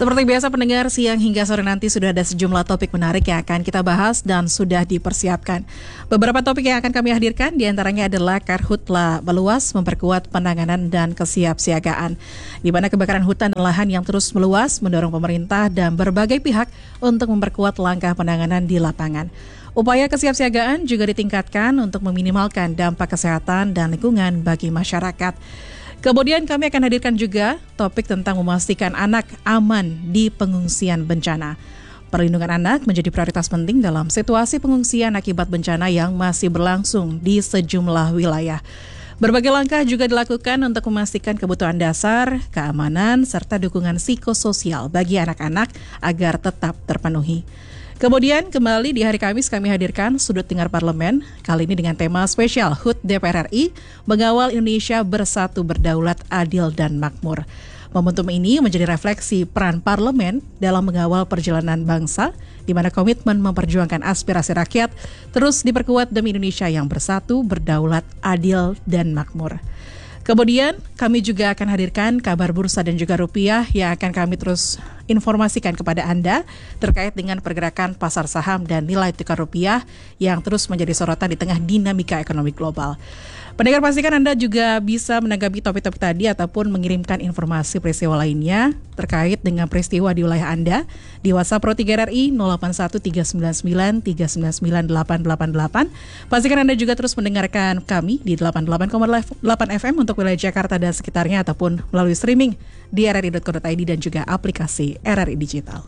Seperti biasa pendengar, siang hingga sore nanti sudah ada sejumlah topik menarik yang akan kita bahas dan sudah dipersiapkan. Beberapa topik yang akan kami hadirkan diantaranya adalah Karhutla meluas memperkuat penanganan dan kesiapsiagaan, di mana kebakaran hutan dan lahan yang terus meluas mendorong pemerintah dan berbagai pihak untuk memperkuat langkah penanganan di lapangan. Upaya kesiapsiagaan juga ditingkatkan untuk meminimalkan dampak kesehatan dan lingkungan bagi masyarakat. Kemudian kami akan hadirkan juga topik tentang memastikan anak aman di pengungsian bencana. Perlindungan anak menjadi prioritas penting dalam situasi pengungsian akibat bencana yang masih berlangsung di sejumlah wilayah. Berbagai langkah juga dilakukan untuk memastikan kebutuhan dasar, keamanan, serta dukungan psikososial bagi anak-anak agar tetap terpenuhi. Kemudian kembali di hari Kamis kami hadirkan Sudut Dengar Parlemen, kali ini dengan tema spesial HUT DPR RI, mengawal Indonesia bersatu berdaulat adil dan makmur. Momentum ini menjadi refleksi peran parlemen dalam mengawal perjalanan bangsa, di mana komitmen memperjuangkan aspirasi rakyat terus diperkuat demi Indonesia yang bersatu, berdaulat, adil, dan makmur. Kemudian kami juga akan hadirkan kabar bursa dan juga rupiah yang akan kami terus informasikan kepada Anda terkait dengan pergerakan pasar saham dan nilai tukar rupiah yang terus menjadi sorotan di tengah dinamika ekonomi global. Pendengar, pastikan Anda juga bisa menanggapi topik-topik tadi ataupun mengirimkan informasi peristiwa lainnya terkait dengan peristiwa di wilayah Anda di WhatsApp Pro 3 RI 081399399888. Pastikan Anda juga terus mendengarkan kami di 88,8 FM untuk wilayah Jakarta dan sekitarnya ataupun melalui streaming di rri.co.id dan juga aplikasi RRI Digital.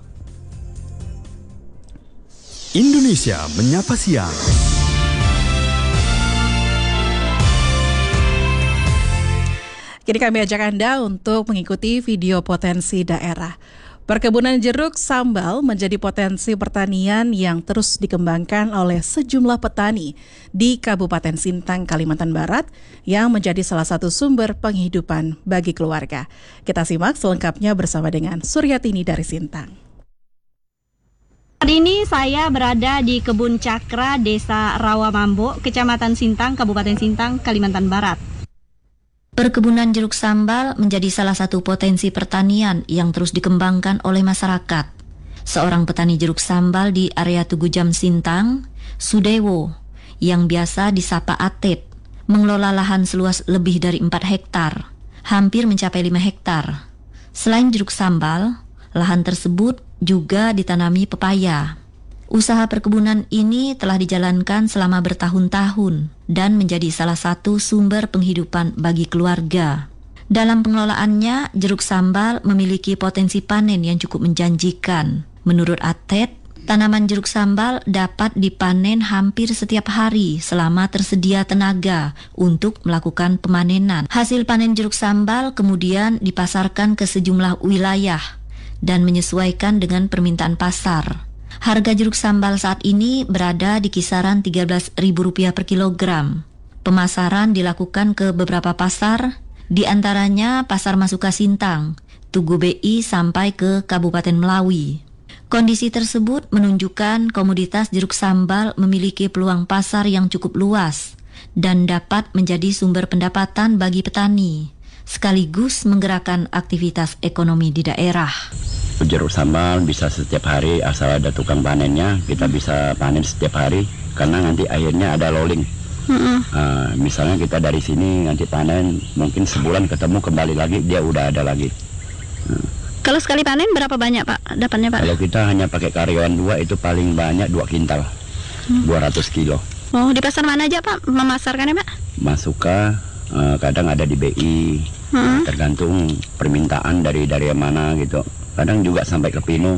Indonesia Menyapa Siang. Kini kami ajak Anda untuk mengikuti video potensi daerah. Perkebunan jeruk sambal menjadi potensi pertanian yang terus dikembangkan oleh sejumlah petani di Kabupaten Sintang, Kalimantan Barat yang menjadi salah satu sumber penghidupan bagi keluarga. Kita simak selengkapnya bersama dengan Suryatini dari Sintang. Saat ini saya berada di Kebun Cakra, Desa Rawamambo, Kecamatan Sintang, Kabupaten Sintang, Kalimantan Barat. Perkebunan jeruk sambal menjadi salah satu potensi pertanian yang terus dikembangkan oleh masyarakat. Seorang petani jeruk sambal di area Tugu Jam Sintang, Sudewo, yang biasa disapa Atep, mengelola lahan seluas lebih dari 4 hektar, hampir mencapai 5 hektar. Selain jeruk sambal, lahan tersebut juga ditanami pepaya. Usaha perkebunan ini telah dijalankan selama bertahun-tahun dan menjadi salah satu sumber penghidupan bagi keluarga. Dalam pengelolaannya, jeruk sambal memiliki potensi panen yang cukup menjanjikan. Menurut Atep, tanaman jeruk sambal dapat dipanen hampir setiap hari selama tersedia tenaga untuk melakukan pemanenan. Hasil panen jeruk sambal kemudian dipasarkan ke sejumlah wilayah dan menyesuaikan dengan permintaan pasar. Harga jeruk sambal saat ini berada di kisaran Rp13.000 per kilogram. Pemasaran dilakukan ke beberapa pasar, di antaranya Pasar Masuka Sintang, Tugu BI sampai ke Kabupaten Melawi. Kondisi tersebut menunjukkan komoditas jeruk sambal memiliki peluang pasar yang cukup luas dan dapat menjadi sumber pendapatan bagi petani, sekaligus menggerakkan aktivitas ekonomi di daerah. Jeruk sambal bisa setiap hari asal ada tukang panennya, kita bisa panen setiap hari karena nanti akhirnya ada rolling. Misalnya kita dari sini nanti panen mungkin sebulan ketemu kembali lagi dia udah ada lagi. Kalau sekali panen berapa banyak Pak dapatnya Pak? Kalau kita hanya pakai karyawan 2 itu paling banyak 2 kintal, 200 kilo. Oh, di pasar mana aja Pak memasarkannya Pak? Masuka, kadang ada di BI, tergantung permintaan dari mana gitu. Kadang juga sampai ke Pino.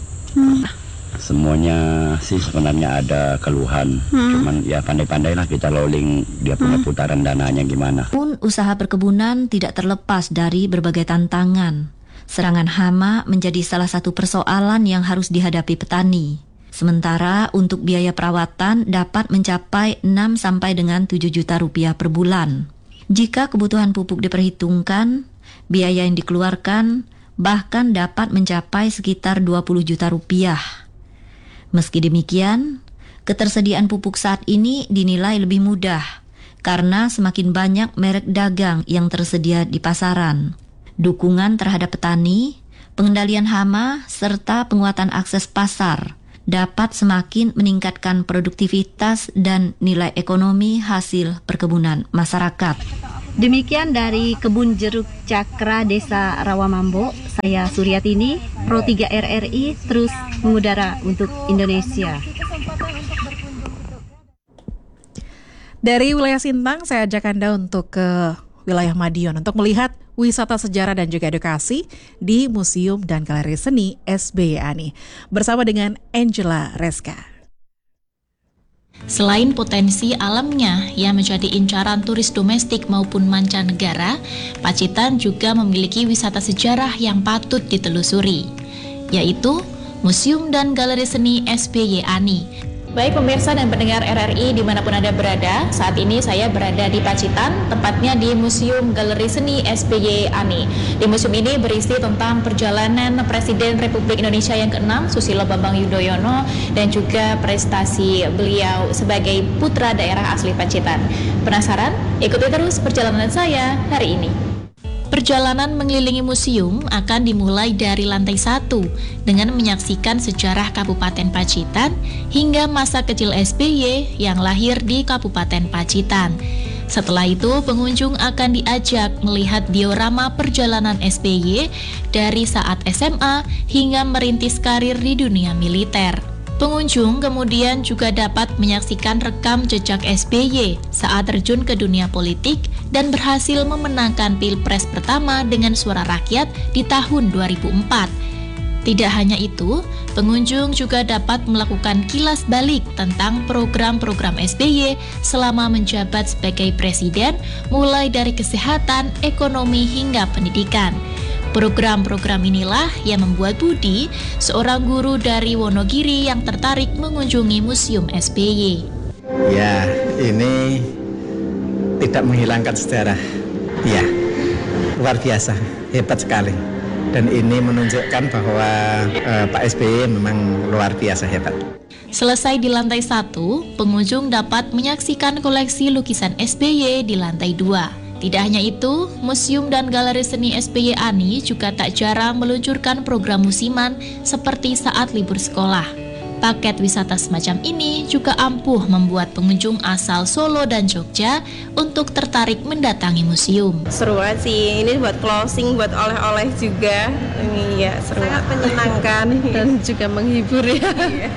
Semuanya sih sebenarnya ada keluhan. Cuman ya pandai-pandailah kita rolling dia punya putaran dananya gimana. Pun usaha perkebunan tidak terlepas dari berbagai tantangan. Serangan hama menjadi salah satu persoalan yang harus dihadapi petani. Sementara untuk biaya perawatan dapat mencapai 6 sampai dengan 7 juta rupiah per bulan. Jika kebutuhan pupuk diperhitungkan, biaya yang dikeluarkan bahkan dapat mencapai sekitar 20 juta rupiah. Meski demikian, ketersediaan pupuk saat ini dinilai lebih mudah karena semakin banyak merek dagang yang tersedia di pasaran. Dukungan terhadap petani pengendalian hama, serta penguatan akses pasar dapat semakin meningkatkan produktivitas dan nilai ekonomi hasil perkebunan masyarakat. Demikian dari Kebun Jeruk Cakra Desa Rawamambo, saya Suryatini, Pro 3 RRI, terus mengudara untuk Indonesia. Dari wilayah Sintang, saya ajak Anda untuk ke wilayah Madiun untuk melihat wisata sejarah dan juga edukasi di Museum dan Galeri Seni SBY Ani bersama dengan Angela Reska. Selain potensi alamnya yang menjadi incaran turis domestik maupun mancanegara, Pacitan juga memiliki wisata sejarah yang patut ditelusuri, yaitu Museum dan Galeri Seni SBY Ani. Baik pemirsa dan pendengar RRI dimanapun Anda berada, saat ini saya berada di Pacitan, tepatnya di Museum Galeri Seni SBY Ani. Di museum ini berisi tentang perjalanan Presiden Republik Indonesia yang ke-6, Susilo Bambang Yudhoyono, dan juga prestasi beliau sebagai putra daerah asli Pacitan. Penasaran? Ikuti terus perjalanan saya hari ini. Perjalanan mengelilingi museum akan dimulai dari lantai 1 dengan menyaksikan sejarah Kabupaten Pacitan hingga masa kecil SBY yang lahir di Kabupaten Pacitan. Setelah itu, pengunjung akan diajak melihat diorama perjalanan SBY dari saat SMA hingga merintis karir di dunia militer. Pengunjung kemudian juga dapat menyaksikan rekam jejak SBY saat terjun ke dunia politik dan berhasil memenangkan Pilpres pertama dengan suara rakyat di tahun 2004. Tidak hanya itu, pengunjung juga dapat melakukan kilas balik tentang program-program SBY selama menjabat sebagai presiden, mulai dari kesehatan, ekonomi, hingga pendidikan. Program-program inilah yang membuat Budi, seorang guru dari Wonogiri yang tertarik mengunjungi Museum SBY. Ya, ini tidak menghilangkan sejarah. Ya, luar biasa, hebat sekali. Dan ini menunjukkan bahwa Pak SBY memang luar biasa hebat. Selesai di lantai 1, pengunjung dapat menyaksikan koleksi lukisan SBY di lantai 2. Tidak hanya itu, Museum dan Galeri Seni SBY Ani juga tak jarang meluncurkan program musiman seperti saat libur sekolah. Paket wisata semacam ini juga ampuh membuat pengunjung asal Solo dan Jogja untuk tertarik mendatangi museum. Seru banget sih, ini buat closing, buat oleh-oleh juga. Ini ya seru, sangat menyenangkan dan juga menghibur ya.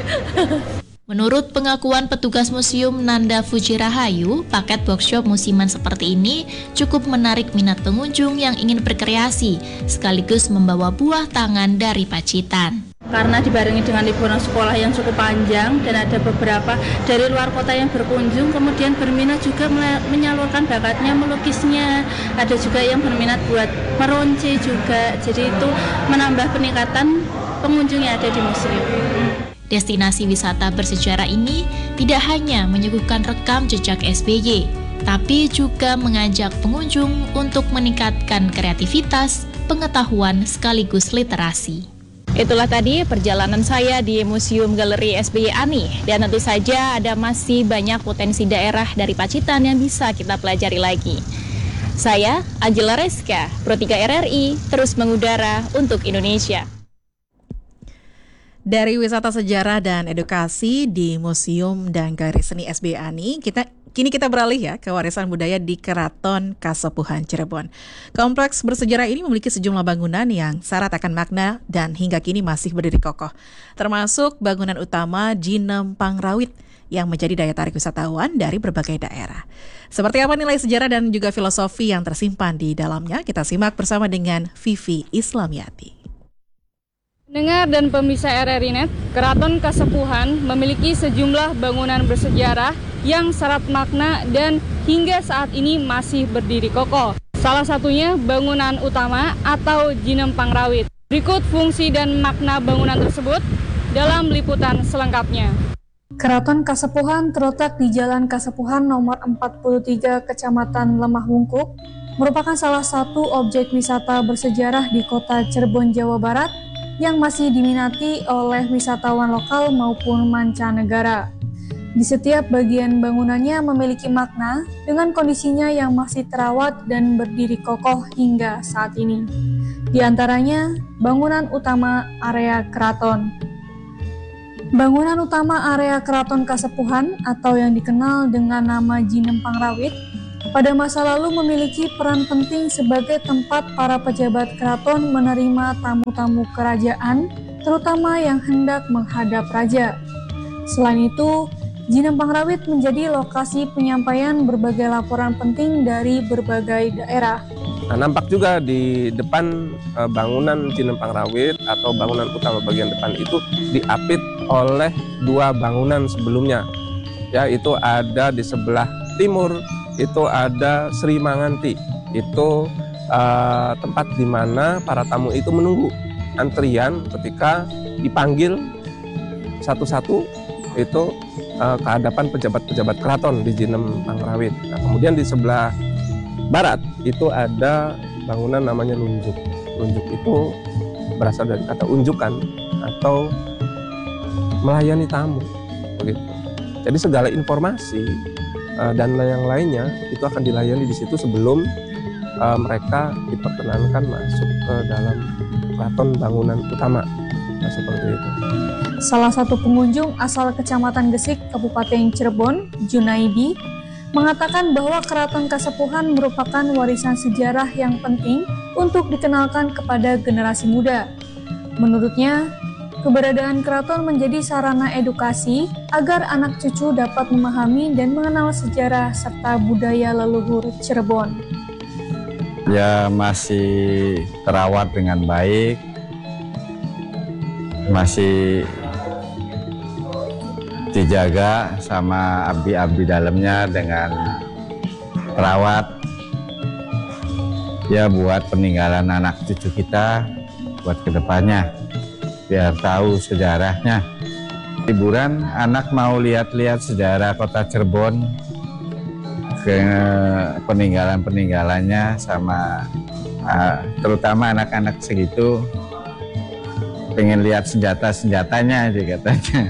Menurut pengakuan petugas museum Nanda Fujirahayu, paket workshop musiman seperti ini cukup menarik minat pengunjung yang ingin berkreasi, sekaligus membawa buah tangan dari Pacitan. Karena dibarengi dengan liburan sekolah yang cukup panjang dan ada beberapa dari luar kota yang berkunjung, kemudian berminat juga menyalurkan bakatnya melukisnya, ada juga yang berminat buat meronce juga, jadi itu menambah peningkatan pengunjung yang ada di museum. Destinasi wisata bersejarah ini tidak hanya menyuguhkan rekam jejak SBY, tapi juga mengajak pengunjung untuk meningkatkan kreativitas, pengetahuan, sekaligus literasi. Itulah tadi perjalanan saya di Museum Galeri SBY Ani, dan tentu saja ada masih banyak potensi daerah dari Pacitan yang bisa kita pelajari lagi. Saya, Angela Reska, Pro 3 RRI, terus mengudara untuk Indonesia. Dari wisata sejarah dan edukasi di Museum dan Galeri Seni SBY Ani, kini kita beralih ya ke warisan budaya di Keraton Kasepuhan Cirebon. Kompleks bersejarah ini memiliki sejumlah bangunan yang syarat akan makna dan hingga kini masih berdiri kokoh, termasuk bangunan utama Jinem Pangrawit yang menjadi daya tarik wisatawan dari berbagai daerah. Seperti apa nilai sejarah dan juga filosofi yang tersimpan di dalamnya, kita simak bersama dengan Vivi Islamiati. Pendengar dan pemirsa RRI Net, Keraton Kasepuhan memiliki sejumlah bangunan bersejarah yang syarat makna dan hingga saat ini masih berdiri kokoh. Salah satunya bangunan utama atau Jinem Pangrawit. Berikut fungsi dan makna bangunan tersebut dalam liputan selengkapnya. Keraton Kasepuhan terletak di Jalan Kasepuhan nomor 43 Kecamatan Lemah Wungkuk, merupakan salah satu objek wisata bersejarah di kota Cirebon, Jawa Barat yang masih diminati oleh wisatawan lokal maupun mancanegara. Di setiap bagian bangunannya memiliki makna dengan kondisinya yang masih terawat dan berdiri kokoh hingga saat ini. Di antaranya bangunan utama area keraton. Bangunan utama area Keraton Kasepuhan atau yang dikenal dengan nama Jinempang Rawit pada masa lalu memiliki peran penting sebagai tempat para pejabat keraton menerima tamu-tamu kerajaan, terutama yang hendak menghadap raja. Selain itu, Jinempang Rawit menjadi lokasi penyampaian berbagai laporan penting dari berbagai daerah. Nah, nampak juga di depan bangunan Jinempang Rawit atau bangunan utama bagian depan itu diapit oleh dua bangunan sebelumnya. Ya, itu ada di sebelah timur, itu ada Sri Manganti. Itu tempat di mana para tamu itu menunggu antrian ketika dipanggil satu-satu itu ke hadapan pejabat-pejabat keraton di Jinempang Rawit. Nah, kemudian di sebelah barat itu ada bangunan namanya Lunjuk. Lunjuk itu berasal dari kata unjukan atau melayani tamu, begitu. Jadi segala informasi dan yang lainnya itu akan dilayani di situ sebelum mereka diperkenankan masuk ke dalam keraton bangunan utama. Nah, seperti itu. Salah satu pengunjung asal Kecamatan Gesik, Kabupaten Cirebon, Junaidi, mengatakan bahwa Keraton Kasepuhan merupakan warisan sejarah yang penting untuk dikenalkan kepada generasi muda. Menurutnya, keberadaan keraton menjadi sarana edukasi agar anak cucu dapat memahami dan mengenal sejarah serta budaya leluhur Cirebon. Ya, masih terawat dengan baik, masih dijaga sama abdi-abdi dalamnya dengan perawat, ya buat peninggalan anak cucu kita buat kedepannya biar tahu sejarahnya. Liburan anak mau lihat-lihat sejarah kota Cirebon, ke peninggalan-peninggalannya, sama terutama anak-anak segitu pengen lihat senjata-senjatanya aja katanya.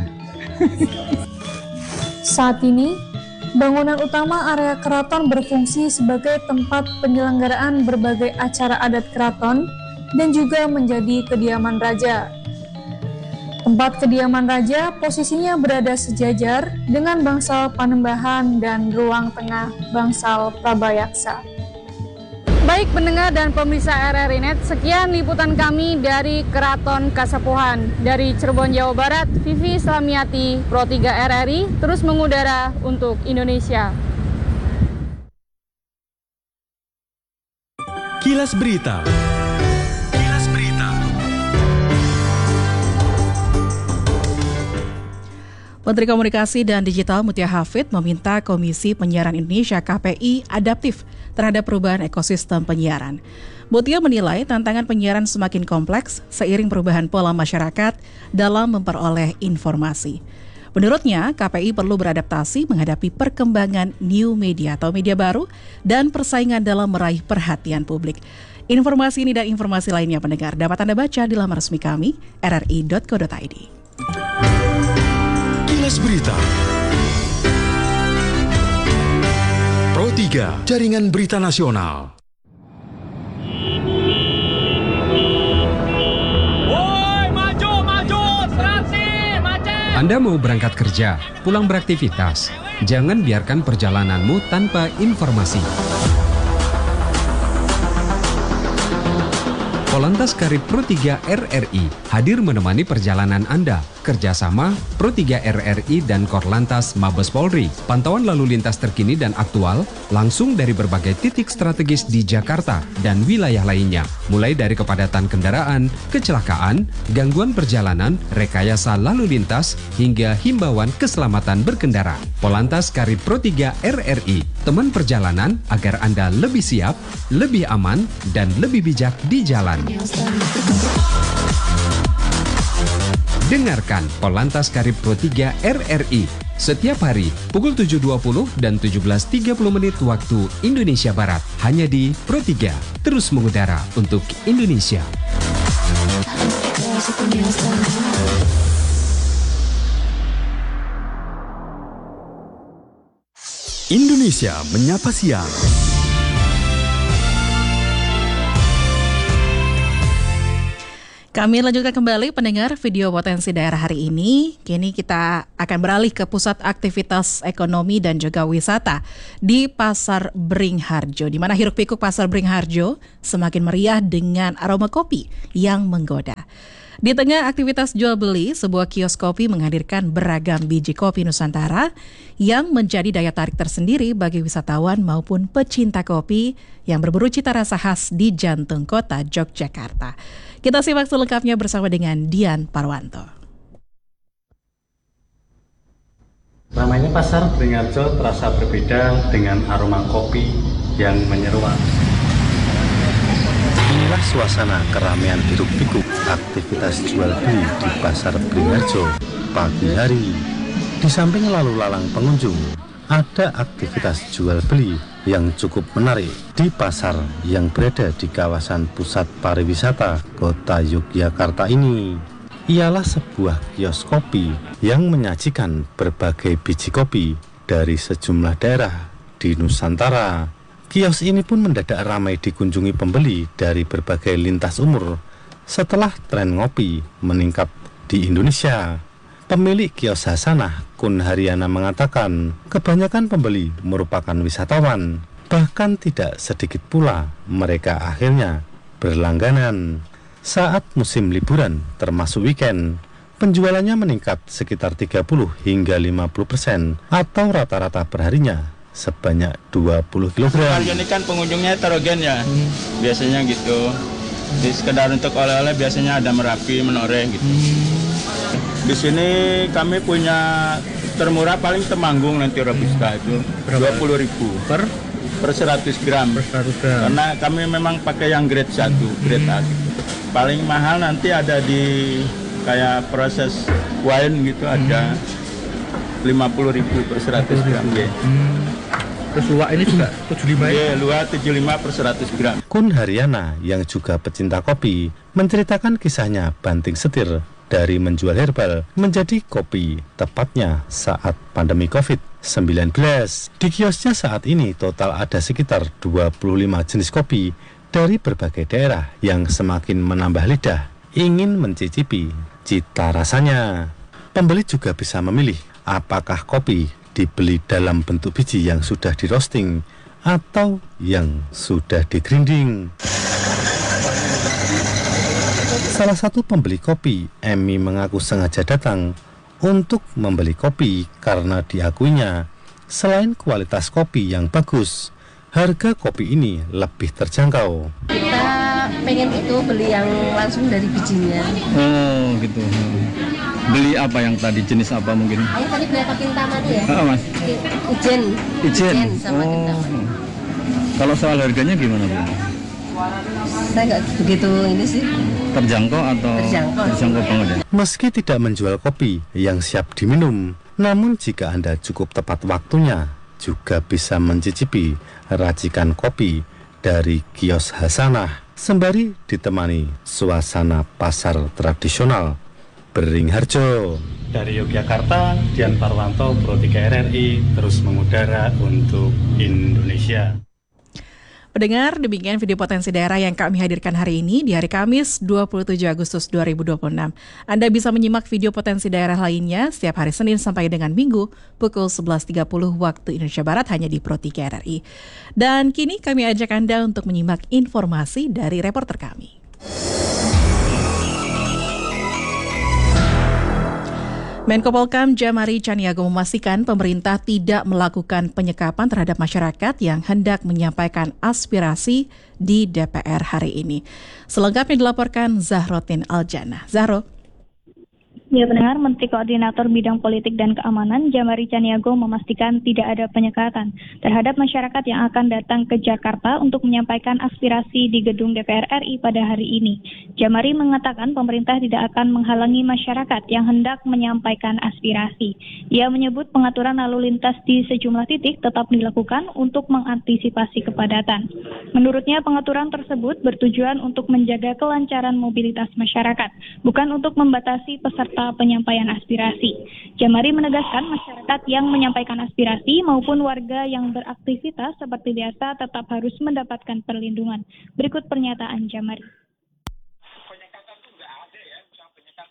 Saat ini, bangunan utama area keraton berfungsi sebagai tempat penyelenggaraan berbagai acara adat keraton dan juga menjadi kediaman raja. Tempat kediaman raja posisinya berada sejajar dengan bangsal Panembahan dan ruang tengah bangsal Prabayaksa. Baik pendengar dan pemirsa RRI Net, sekian liputan kami dari Keraton Kasepuhan. Dari Cirebon, Jawa Barat, Vivi Slamiati, Pro 3 RRI, terus mengudara untuk Indonesia. Kilas Berita. Kilas Berita. Menteri Komunikasi dan Digital Mutia Hafid meminta Komisi Penyiaran Indonesia KPI adaptif terhadap perubahan ekosistem penyiaran. Mutia menilai tantangan penyiaran semakin kompleks seiring perubahan pola masyarakat dalam memperoleh informasi. Menurutnya, KPI perlu beradaptasi menghadapi perkembangan new media atau media baru dan persaingan dalam meraih perhatian publik. Informasi ini dan informasi lainnya pendengar dapat Anda baca di laman resmi kami rri.co.id. Kilas Berita. Pro 3, Jaringan Berita Nasional. Woi, maju, serasi, macet. Anda mau berangkat kerja, pulang beraktivitas, jangan biarkan perjalananmu tanpa informasi. Polantas Karib Pro 3 RRI hadir menemani perjalanan Anda. Kerjasama Pro 3 RRI dan Korlantas Mabes Polri. Pantauan lalu lintas terkini dan aktual langsung dari berbagai titik strategis di Jakarta dan wilayah lainnya. Mulai dari kepadatan kendaraan, kecelakaan, gangguan perjalanan, rekayasa lalu lintas, hingga himbauan keselamatan berkendara. Polantas Karib Pro 3 RRI, teman perjalanan agar Anda lebih siap, lebih aman, dan lebih bijak di jalan. Dengarkan Polantas Karib Pro 3 RRI setiap hari pukul 7.20 dan 17.30 menit waktu Indonesia Barat. Hanya di Pro 3, terus mengudara untuk Indonesia. Indonesia Menyapa Siang. Kami lanjutkan kembali pendengar video potensi daerah hari ini. Kini kita akan beralih ke pusat aktivitas ekonomi dan juga wisata di Pasar Beringharjo, di mana hiruk pikuk Pasar Beringharjo semakin meriah dengan aroma kopi yang menggoda. Di tengah aktivitas jual beli, sebuah kios kopi menghadirkan beragam biji kopi Nusantara yang menjadi daya tarik tersendiri bagi wisatawan maupun pecinta kopi yang berburu cita rasa khas di jantung kota Yogyakarta. Kita simak selengkapnya bersama dengan Dian Parwanto. Ramainya Pasar Beringharjo terasa berbeda dengan aroma kopi yang menyeruak. Inilah suasana keramaian hiruk pikuk aktivitas jual beli di Pasar Beringharjo pagi hari. Di samping lalu lalang pengunjung, ada aktivitas jual beli yang cukup menarik di pasar yang berada di kawasan pusat pariwisata kota Yogyakarta ini. Ialah sebuah kios kopi yang menyajikan berbagai biji kopi dari sejumlah daerah di Nusantara. Kios ini pun mendadak ramai dikunjungi pembeli dari berbagai lintas umur setelah tren ngopi meningkat di Indonesia. Pemilik kios Hasanah, Kun Haryana, mengatakan kebanyakan pembeli merupakan wisatawan. Bahkan tidak sedikit pula mereka akhirnya berlangganan. Saat musim liburan termasuk weekend, penjualannya meningkat sekitar 30 hingga 50% atau rata-rata perharinya sebanyak 20 kg. Kali ini kan pengunjungnya heterogen ya, biasanya gitu. Di sekedar untuk oleh-oleh biasanya ada Merapi, Menoreh gitu. Di sini kami punya termurah paling Temanggung nanti Robusta itu 20.000 per 100 gram. Karena kami memang pakai yang grade 1, grade A gitu. Paling mahal nanti ada di kayak proses wine gitu ada 50.000 per 100 gram. Terus luwak ini juga 75 ya? Luwak 75 per 100 gram. Kun Haryana yang juga pecinta kopi menceritakan kisahnya banting setir dari menjual herbal menjadi kopi, tepatnya saat pandemi COVID-19. Di kiosnya saat ini total ada sekitar 25 jenis kopi dari berbagai daerah yang semakin menambah lidah ingin mencicipi cita rasanya. Pembeli juga bisa memilih apakah kopi dibeli dalam bentuk biji yang sudah di roasting atau yang sudah di grinding. Salah satu pembeli kopi, Emi, mengaku sengaja datang untuk membeli kopi karena diakuinya selain kualitas kopi yang bagus, harga kopi ini lebih terjangkau. Kita pengen itu beli yang langsung dari bijinya. Oh gitu. Beli apa yang tadi, jenis apa mungkin? Yang tadi beli Kintamani ya? Mas. Ijen sama Kintamani. Kalau soal harganya gimana Bu? Saya nggak begitu ini sih. Terjangkau atau terjangkau banget ya? Meski tidak menjual kopi yang siap diminum, namun jika Anda cukup tepat waktunya, juga bisa mencicipi racikan kopi dari kios Hasanah, sembari ditemani suasana pasar tradisional Beringharjo. Dari Yogyakarta, Dian Parwanto, Pro 3 RRI, terus mengudara untuk Indonesia. Pendengar, demikian video potensi daerah yang kami hadirkan hari ini di hari Kamis 27 Agustus 2026. Anda bisa menyimak video potensi daerah lainnya setiap hari Senin sampai dengan Minggu pukul 11.30 waktu Indonesia Barat hanya di Pro 3 RRI. Dan kini kami ajak Anda untuk menyimak informasi dari reporter kami. Menko Polhukam Jamari Caniago memastikan pemerintah tidak melakukan penyekapan terhadap masyarakat yang hendak menyampaikan aspirasi di DPR hari ini. Selengkapnya dilaporkan Zahrotin Aljana. Zahro. Ya, pendengar, Menteri Koordinator Bidang Politik dan Keamanan Jamari Caniago memastikan tidak ada penyekatan terhadap masyarakat yang akan datang ke Jakarta untuk menyampaikan aspirasi di gedung DPR RI pada hari ini. Jamari mengatakan pemerintah tidak akan menghalangi masyarakat yang hendak menyampaikan aspirasi. Ia menyebut pengaturan lalu lintas di sejumlah titik tetap dilakukan untuk mengantisipasi kepadatan. Menurutnya pengaturan tersebut bertujuan untuk menjaga kelancaran mobilitas masyarakat, bukan untuk membatasi peserta penyampaian aspirasi. Jamari menegaskan masyarakat yang menyampaikan aspirasi maupun warga yang beraktivitas seperti biasa tetap harus mendapatkan perlindungan. Berikut pernyataan Jamari.